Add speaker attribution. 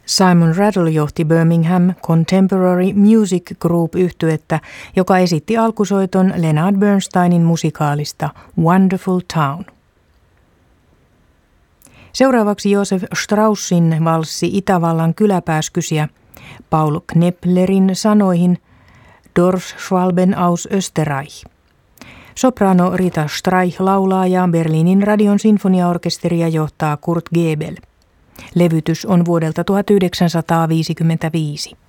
Speaker 1: Simon Rattle johti Birmingham Contemporary Music Group-yhtyettä, joka esitti alkusoiton Leonard Bernsteinin musikaalista Wonderful Town. Seuraavaksi Josef Straussin valssi Itävallan kyläpääskysiä Paul Kneplerin sanoihin Dorfschwalben aus Österreich. Soprano Rita Streich laulaa ja Berliinin radion sinfoniaorkesteria johtaa Kurt Gebel. Levytys on vuodelta 1955.